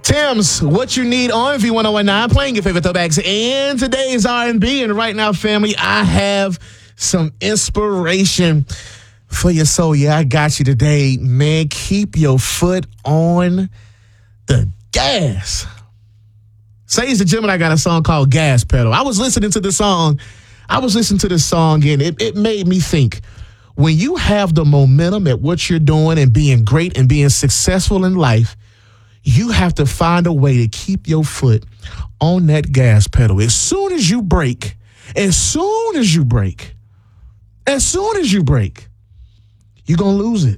Tim's What You Need on V1019, playing your favorite throwbacks and today's R&B. And right now, family, I have some inspiration for your soul. Yeah, I got you today. Man, keep your foot on the gas. Sage the Gemini got a song called Gas Pedal. I was listening to this song, and it made me think, when you have the momentum at what you're doing and being great and being successful in life, you have to find a way to keep your foot on that gas pedal. As soon as you break, you're going to lose it.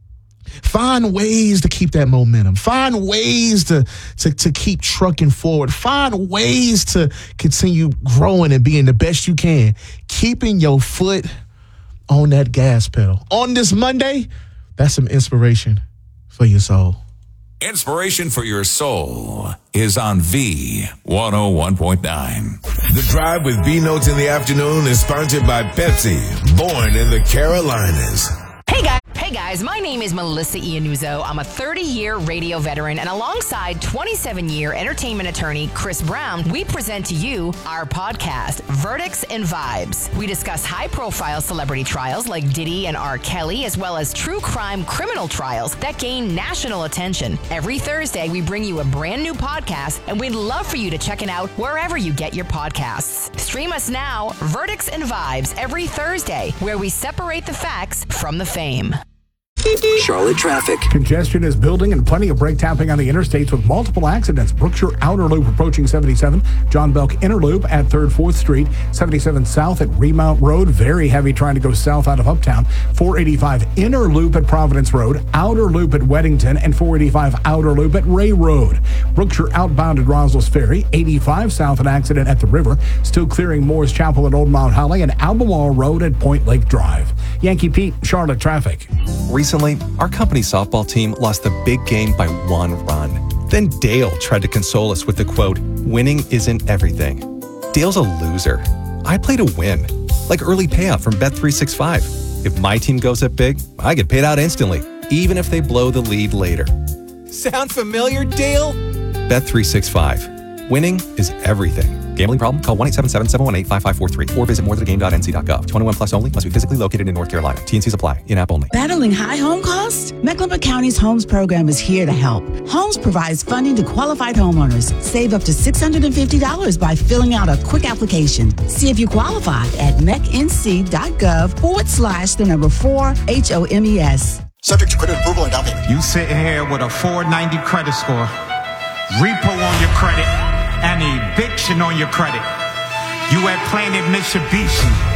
Find ways to keep that momentum. Find ways to keep trucking forward. Find ways to continue growing and being the best you can. Keeping your foot on that gas pedal. On this Monday, that's some inspiration for your soul. Inspiration for your soul is on V101.9. The Drive with B-Notes in the afternoon is sponsored by Pepsi, born in the Carolinas. Hey guys, my name is Melissa Iannuzzo. I'm a 30-year radio veteran, and alongside 27-year entertainment attorney Chris Brown, we present to you our podcast, Verdicts and Vibes. We discuss high-profile celebrity trials like Diddy and R. Kelly, as well as true crime criminal trials that gain national attention. Every Thursday, we bring you a brand new podcast, and we'd love for you to check it out wherever you get your podcasts. Stream us now, Verdicts and Vibes, every Thursday, where we separate the facts from the fame. Charlotte traffic. Congestion is building and plenty of brake tapping on the interstates with multiple accidents. Brookshire Outer Loop approaching 77. John Belk Inner Loop at 3rd, 4th Street. 77 South at Remount Road. Very heavy trying to go south out of Uptown. 485 Inner Loop at Providence Road. Outer Loop at Weddington. And 485 Outer Loop at Ray Road. Brookshire outbound at Roslow's Ferry. 85 South an accident at the river. Still clearing Moore's Chapel at Old Mount Holly. And Albemarle Road at Point Lake Drive. Yankee Pete, Charlotte traffic. Recently, our company softball team lost the big game by 1 run. Then Dale tried to console us with the quote, "Winning isn't everything." Dale's a loser. I play to win, like early payout from Bet365. If my team goes up big, I get paid out instantly, even if they blow the lead later. Sound familiar, Dale? Bet365. Winning is everything. Gambling problem? Call 1-877-718-5543 or visit morethanagame.nc.gov. 21 plus only. Must be physically located in North Carolina. T&Cs apply. In-app only. Battling high home costs? Mecklenburg County's Homes program is here to help. Homes provides funding to qualified homeowners. Save up to $650 by filling out a quick application. See if you qualify at mecnc.gov/4HOMES. Subject to credit approval and down payment. You sitting here with a 490 credit score, repo on your credit, and eviction on your credit. You at Planet Mitsubishi.